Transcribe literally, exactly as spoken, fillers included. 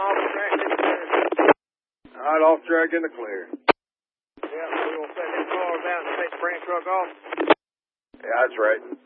off track in the clear. All right, off track in the clear. Yeah, we will set them cars out and take the brand truck off. Yeah, that's right.